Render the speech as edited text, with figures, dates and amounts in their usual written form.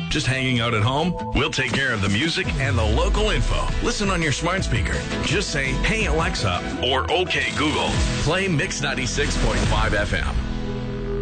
Just hanging out at home? We'll take care of the music and the local info. Listen on your smart speaker. Just say, "Hey Alexa," or "Okay Google." Play Mix 96.5 FM.